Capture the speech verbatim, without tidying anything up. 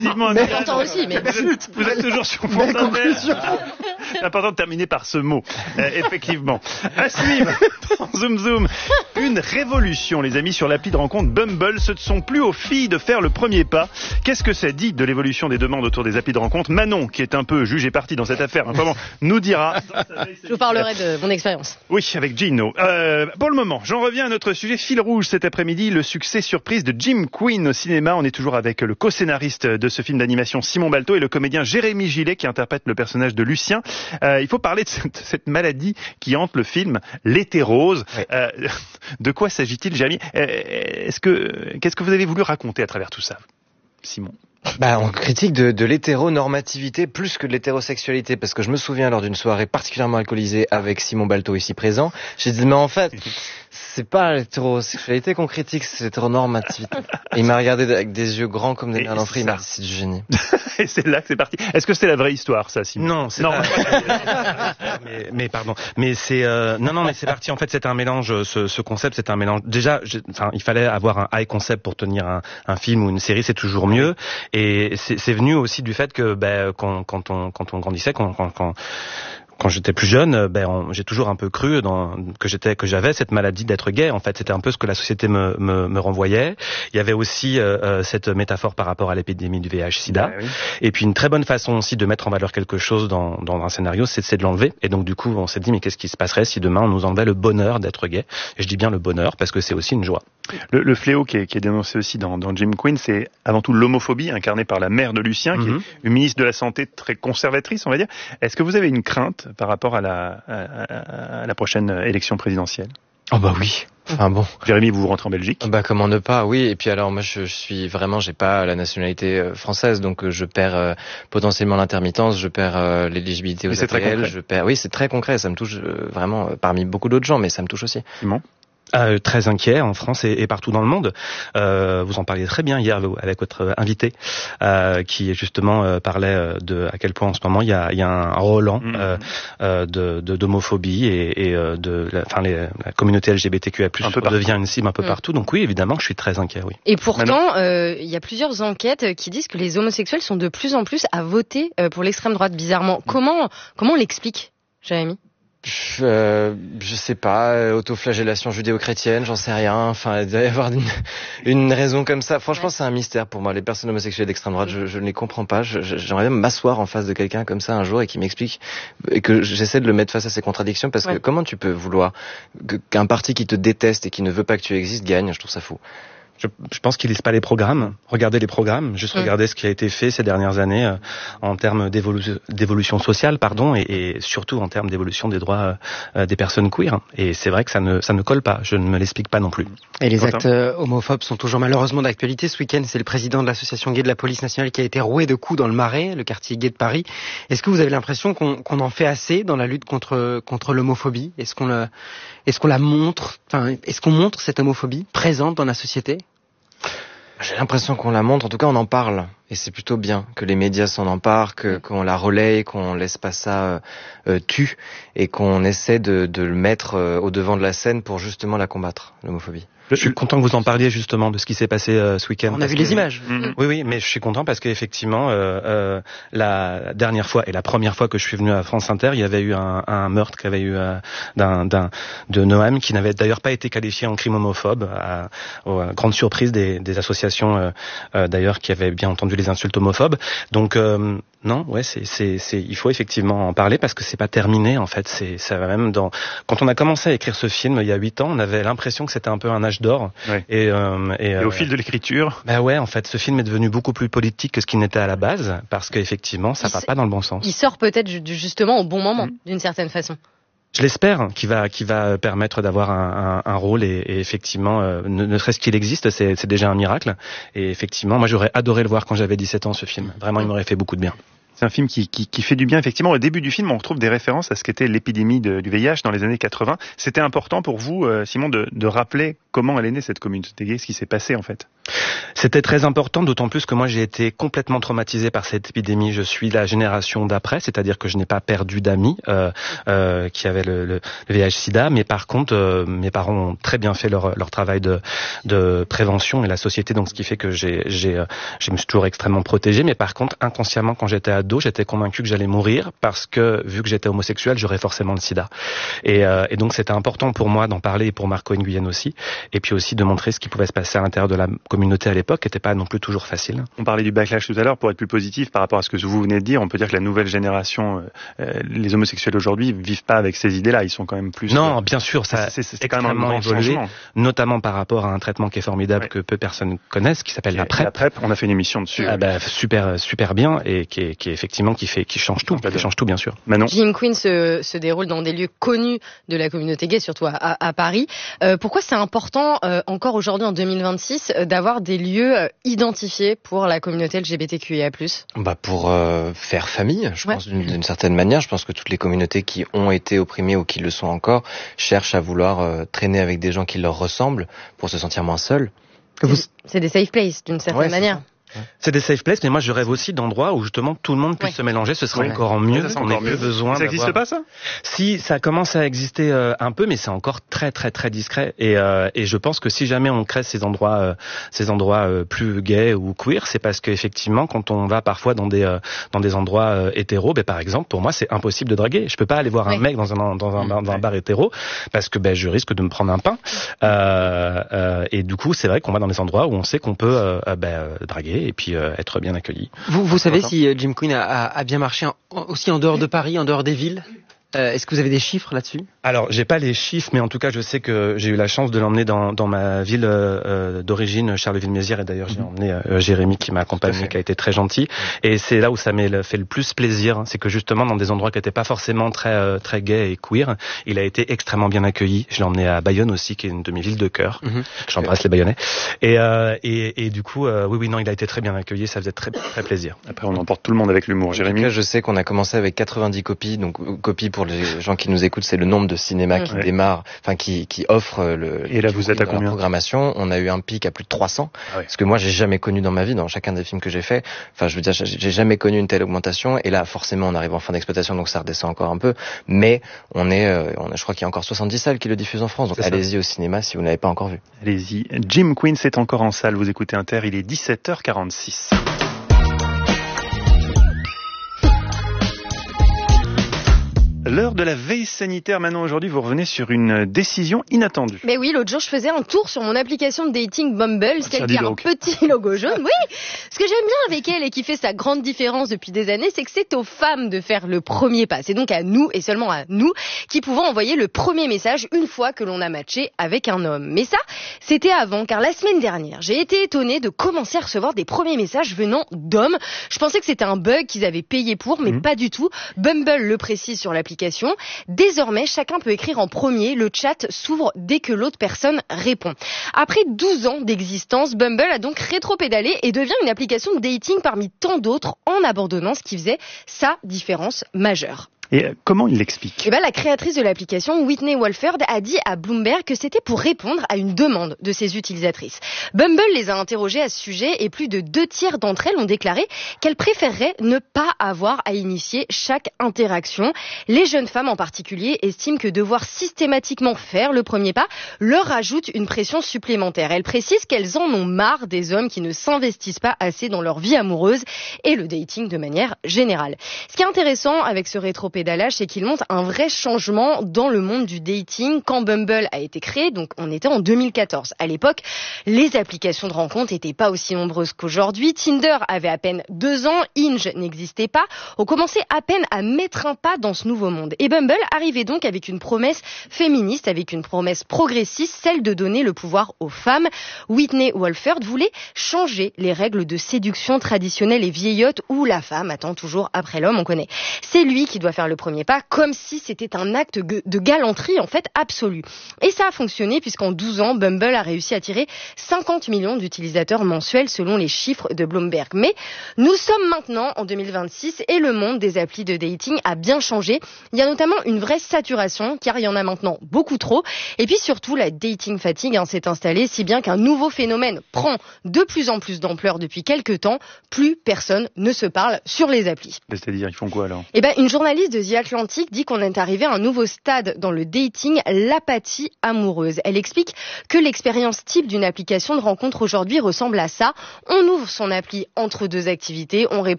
Mais j'entends aussi, mais... Vous êtes toujours sur France Inter. C'est important de terminer par ce mot. Euh, effectivement. Asmim, zoom zoom. Une révolution, les amis, sur l'appli de rencontre Bumble. Ce ne sont plus aux filles de faire le premier pas. Qu'est-ce que ça dit de l'évolution des demandes autour des applis de rencontre? Manon, qui est un peu juge et partie dans cette affaire, hein, vraiment, nous dira. Je vous parlerai de mon expérience. Oui, avec Gino. Euh, pour le moment, j'en reviens à notre sujet fil rouge cet après-midi, le succès surprise de Jim Queen au cinéma. On est toujours avec le co-scénariste de ce film d'animation Simon Balto et le comédien Jérémy Gillet qui interprète le personnage de Lucien. Euh, il faut parler de cette, cette maladie qui hante le film, l'hétérose. Oui. Euh, de quoi s'agit-il, Jérémy? Est-ce que, qu'est-ce que vous avez voulu raconter à travers tout ça, Simon? Bah, on critique de, de l'hétéronormativité plus que de l'hétérosexualité, parce que je me souviens lors d'une soirée particulièrement alcoolisée avec Simon Balto ici présent, j'ai dit mais en fait c'est pas l'hétérosexualité qu'on critique, c'est l'hétéronormativité. Et il m'a regardé avec des yeux grands comme des merlanfries, il m'a dit c'est du génie. Et c'est là que c'est parti. Est-ce que c'est la vraie histoire, ça, Simon? Non, c'est non. Pas... mais, mais pardon, mais c'est euh... non non mais c'est parti. En fait, c'est un mélange. Ce, ce concept, c'est un mélange. Déjà, enfin, il fallait avoir un high concept pour tenir un, un film ou une série, c'est toujours mieux. Et c'est, c'est venu aussi du fait que ben, quand, quand on quand on grandissait, quand quand, quand Quand j'étais plus jeune, ben on, j'ai toujours un peu cru dans, que j'étais, que j'avais cette maladie d'être gay. En fait, c'était un peu ce que la société me, me, me renvoyait. Il y avait aussi euh, cette métaphore par rapport à l'épidémie du V I H/SIDA. Ah oui. Et puis une très bonne façon aussi de mettre en valeur quelque chose dans, dans un scénario, c'est, c'est de l'enlever. Et donc du coup, on s'est dit mais qu'est-ce qui se passerait si demain on nous enlevait le bonheur d'être gay? Et je dis bien le bonheur parce que c'est aussi une joie. Le, le fléau qui est, qui est dénoncé aussi dans, dans Jim Queen, c'est avant tout l'homophobie incarnée par la mère de Lucien, qui mm-hmm. est une ministre de la Santé très conservatrice, on va dire. Est-ce que vous avez une crainte par rapport à la, à, à, à la prochaine élection présidentielle? Oh bah oui. Enfin bon. Jérémy, vous rentrez en Belgique? Bah comment ne pas, oui. Et puis alors moi je, je suis vraiment, j'ai pas la nationalité française, donc je perds euh, potentiellement l'intermittence, je perds euh, l'éligibilité aux A P L, je perds. Oui, c'est très concret, ça me touche euh, vraiment euh, parmi beaucoup d'autres gens, mais ça me touche aussi. Simon? Euh, très inquiet en France et, et partout dans le monde. Euh, vous en parliez très bien hier avec votre invité, euh, qui justement euh, parlait de à quel point en ce moment il y a, il y a un relent mmh. euh, de, de d'homophobie et, et de, enfin la, la communauté L G B T Q I A plus, devient une cible un peu mmh. partout. Donc oui, évidemment, je suis très inquiet. Oui. Et pourtant, euh, il y a plusieurs enquêtes qui disent que les homosexuels sont de plus en plus à voter pour l'extrême droite. Bizarrement, mmh. comment comment on l'explique, Jérémy? Euh, je sais pas, autoflagellation judéo-chrétienne, j'en sais rien. Enfin, il doit y avoir une, une raison comme ça. Franchement, ouais. C'est un mystère pour moi. Les personnes homosexuelles d'extrême droite, je, je ne les comprends pas. Je, je, j'aimerais bien m'asseoir en face de quelqu'un comme ça un jour et qui m'explique et que j'essaie de le mettre face à ses contradictions parce ouais. que comment tu peux vouloir que, qu'un parti qui te déteste et qui ne veut pas que tu existes gagne? Je trouve ça fou. Je, je pense qu'ils lisent pas les programmes. Regardez les programmes, juste mmh. regardez ce qui a été fait ces dernières années euh, en termes d'évolution, d'évolution sociale, pardon, et, et surtout en termes d'évolution des droits euh, des personnes queer. Et c'est vrai que ça ne ça ne colle pas. Je ne me l'explique pas non plus. Et les actes euh, homophobes sont toujours malheureusement d'actualité. Ce week-end, c'est le président de l'association gay de la police nationale qui a été roué de coups dans le Marais, le quartier gay de Paris. Est-ce que vous avez l'impression qu'on, qu'on en fait assez dans la lutte contre contre l'homophobie? Est-ce qu'on le, est-ce qu'on la montre? Enfin, est-ce qu'on montre cette homophobie présente dans la société? J'ai l'impression qu'on la montre, en tout cas on en parle. Et c'est plutôt bien que les médias s'en emparent, que, qu'on la relaye, qu'on laisse pas ça euh, tue, et qu'on essaie de, de le mettre euh, au devant de la scène pour justement la combattre, l'homophobie. Je suis content que vous en parliez justement de ce qui s'est passé euh, ce week-end. On a vu les images. Mmh. Oui, oui, mais je suis content parce qu'effectivement, euh, euh, la dernière fois et la première fois que je suis venu à France Inter, il y avait eu un, un meurtre qui avait eu euh, d'un, d'un de Noam qui n'avait d'ailleurs pas été qualifié en crime homophobe, à, à grande surprise des, des associations euh, euh, d'ailleurs qui avaient bien entendu les insultes homophobes. Donc euh, non, ouais, c'est, c'est, c'est, il faut effectivement en parler parce que c'est pas terminé en fait. C'est, ça va même dans. Quand on a commencé à écrire ce film il y a huit ans, on avait l'impression que c'était un peu un âge d'or. Ouais. Et, euh, et, et euh, au fil de l'écriture. Bah ouais, en fait, ce film est devenu beaucoup plus politique que ce qu'il n'était à la base parce qu'effectivement, ça il va s- pas dans le bon sens. Il sort peut-être justement au bon moment, mmh. d'une certaine façon. Je l'espère, qui va qui va permettre d'avoir un, un, un rôle et, et effectivement, euh, ne, ne serait-ce qu'il existe, c'est, c'est déjà un miracle. Et effectivement, moi j'aurais adoré le voir quand j'avais dix-sept ans ce film. Vraiment, il m'aurait fait beaucoup de bien. C'est un film qui, qui, qui fait du bien, effectivement. Au début du film, on retrouve des références à ce qu'était l'épidémie de, du V I H dans les années quatre-vingts. C'était important pour vous, euh, Simon, de, de rappeler comment elle est née, cette communauté gay, ce qui s'est passé, en fait. C'était très important, d'autant plus que moi j'ai été complètement traumatisé par cette épidémie. Je suis la génération d'après, c'est-à-dire que je n'ai pas perdu d'amis euh, euh, qui avaient le, le, le V I H/SIDA, mais par contre, euh, mes parents ont très bien fait leur, leur travail de, de prévention et la société, donc ce qui fait que j'ai, j'ai, euh, je me suis toujours extrêmement protégé. Mais par contre, inconsciemment, quand j'étais ado, j'étais convaincu que j'allais mourir parce que vu que j'étais homosexuel, j'aurais forcément le SIDA. Et, euh, et donc c'était important pour moi d'en parler et pour Marco Nguyen aussi, et puis aussi de montrer ce qui pouvait se passer à l'intérieur de la communauté à l'époque, qui n'était pas non plus toujours facile. On parlait du backlash tout à l'heure. Pour être plus positif par rapport à ce que vous venez de dire, on peut dire que la nouvelle génération, euh, les homosexuels aujourd'hui vivent pas avec ces idées-là. Ils sont quand même plus... Non, euh, bien sûr, ça a extrêmement évolué, changement. Notamment par rapport à un traitement qui est formidable, ouais, que peu de personnes connaissent, qui s'appelle la PrEP. La PrEP, on a fait une émission dessus. Ah bah, super, super bien, et qui est, qui est effectivement qui fait, qui change tout, qui change tout, bien sûr. Manon. Jim Queen se, se déroule dans des lieux connus de la communauté gay, surtout à, à, à Paris. Euh, pourquoi c'est important euh, encore aujourd'hui en deux mille vingt-six euh, d'avoir des lieux euh, identifiés pour la communauté L G B T Q I A plus? Bah pour euh, faire famille, je ouais. pense d'une, d'une certaine manière. Je pense que toutes les communautés qui ont été opprimées ou qui le sont encore cherchent à vouloir euh, traîner avec des gens qui leur ressemblent pour se sentir moins seuls. C'est, c'est des safe places d'une certaine ouais, manière. C'est des safe places, mais moi je rêve aussi d'endroits où justement tout le monde puisse ouais. se mélanger, ce serait oui. encore mieux. Ouais, on n'a plus besoin. Ça n'existe pas, ça? Si, ça commence à exister euh, un peu, mais c'est encore très très très discret. Et, euh, et je pense que si jamais on crée ces endroits, euh, ces endroits euh, plus gays ou queer, c'est parce qu'effectivement, quand on va parfois dans des euh, dans des endroits euh, hétéros, ben par exemple, pour moi c'est impossible de draguer. Je peux pas aller voir un ouais. mec dans un dans un, bar, dans un bar hétéro parce que ben je risque de me prendre un pain. Euh, euh, et du coup, c'est vrai qu'on va dans des endroits où on sait qu'on peut euh, ben, draguer et puis euh, être bien accueilli. Vous, vous savez si euh, Jim Queen a, a, a bien marché en, aussi en dehors de Paris, en dehors des villes? Euh, est-ce que vous avez des chiffres là-dessus? Alors, j'ai pas les chiffres, mais en tout cas, je sais que j'ai eu la chance de l'emmener dans, dans ma ville euh, d'origine, Charleville-Mézières, et d'ailleurs, j'ai emmené euh, Jérémy qui m'a accompagné, qui a été très gentil. Et c'est là où ça m'a fait le plus plaisir, c'est que justement, dans des endroits qui n'étaient pas forcément très euh, très gays et queer, il a été extrêmement bien accueilli. Je l'ai emmené à Bayonne aussi, qui est une de mes villes de cœur. Mm-hmm. J'embrasse les Bayonnais. Et, euh, et, et du coup, euh, oui, oui, non, il a été très bien accueilli, ça faisait très très plaisir. Après, on emporte tout le monde avec l'humour. Jérémy. En tout cas, je sais qu'on a commencé avec quatre-vingt-dix copies, donc copies pour les gens qui nous écoutent, c'est le nombre de cinémas qui ouais. démarre, enfin qui qui offre le. Et là, vous êtes à combien? La programmation, on a eu un pic à plus de trois cents. Ah ouais. Parce que moi, j'ai jamais connu dans ma vie, dans chacun des films que j'ai fait. Enfin, je veux dire, j'ai jamais connu une telle augmentation. Et là, forcément, on arrive en fin d'exploitation, donc ça redescend encore un peu. Mais on est, euh, on a, je crois qu'il y a encore soixante-dix salles qui le diffusent en France. Donc allez-y au cinéma si vous n'avez pas encore vu. Allez-y. Jim Queen, c'est encore en salle. Vous écoutez Inter. Il est dix-sept heures quarante-six. L'heure de la veille sanitaire. Maintenant, aujourd'hui, vous revenez sur une décision inattendue. Mais oui, l'autre jour, je faisais un tour sur mon application de dating Bumble, celle qui a un petit logo jaune. Oui, ce que j'aime bien avec elle et qui fait sa grande différence depuis des années, c'est que c'est aux femmes de faire le premier pas. C'est donc à nous, et seulement à nous, qui pouvons envoyer le premier message une fois que l'on a matché avec un homme. Mais ça, c'était avant, car la semaine dernière, j'ai été étonnée de commencer à recevoir des premiers messages venant d'hommes. Je pensais que c'était un bug qu'ils avaient payé pour, mais mmh. pas du tout. Bumble le précise sur l'application. Désormais, chacun peut écrire en premier. Le chat s'ouvre dès que l'autre personne répond. Après douze ans d'existence, Bumble a donc rétropédalé et devient une application de dating parmi tant d'autres en abandonnant ce qui faisait sa différence majeure. Et comment il l'explique? Eh ben, la créatrice de l'application, Whitney Wolford, a dit à Bloomberg que c'était pour répondre à une demande de ses utilisatrices. Bumble les a interrogées à ce sujet et plus de deux tiers d'entre elles ont déclaré qu'elles préféreraient ne pas avoir à initier chaque interaction. Les jeunes femmes en particulier estiment que devoir systématiquement faire le premier pas leur rajoute une pression supplémentaire. Elles précisent qu'elles en ont marre des hommes qui ne s'investissent pas assez dans leur vie amoureuse et le dating de manière générale. Ce qui est intéressant avec ce rétropédalage, c'est qu'il montre un vrai changement dans le monde du dating. Quand Bumble a été créé, donc on était en deux mille quatorze. À l'époque, les applications de rencontres n'étaient pas aussi nombreuses qu'aujourd'hui. Tinder avait à peine deux ans, Hinge n'existait pas. On commençait à peine à mettre un pas dans ce nouveau monde. Et Bumble arrivait donc avec une promesse féministe, avec une promesse progressiste, celle de donner le pouvoir aux femmes. Whitney Wolford voulait changer les règles de séduction traditionnelles et vieillottes où la femme attend toujours après l'homme, on connaît. C'est lui qui doit faire le premier pas, comme si c'était un acte de galanterie en fait absolu. Et ça a fonctionné puisqu'en douze ans, Bumble a réussi à attirer cinquante millions d'utilisateurs mensuels selon les chiffres de Bloomberg. Mais nous sommes maintenant en deux mille vingt-six et le monde des applis de dating a bien changé. Il y a notamment une vraie saturation car il y en a maintenant beaucoup trop. Et puis surtout, la dating fatigue hein, s'est installée si bien qu'un nouveau phénomène prend de plus en plus d'ampleur depuis quelques temps. Plus personne ne se parle sur les applis. C'est-à-dire, ils font quoi alors ? Eh ben, une journaliste de The Atlantic dit qu'on est arrivé à un nouveau stade dans le dating, l'apathie amoureuse. Elle explique que l'expérience type d'une application de rencontre aujourd'hui ressemble à ça. On ouvre son appli entre deux activités, on répond